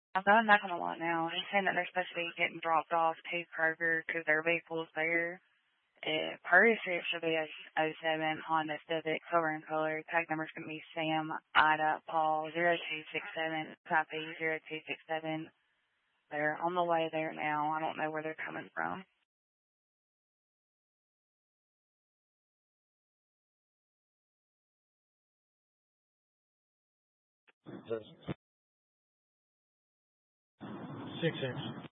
I've got a knock on the lot now. He's saying that they're supposed to be getting dropped off to Kroger because their vehicle's there. Purdy Street should be a '07 Honda Civic, silver in color. Tag number's going to be Sam Ida Paul 0267 copy 0267. They're on the way there now. I don't know where they're coming from. Six inch.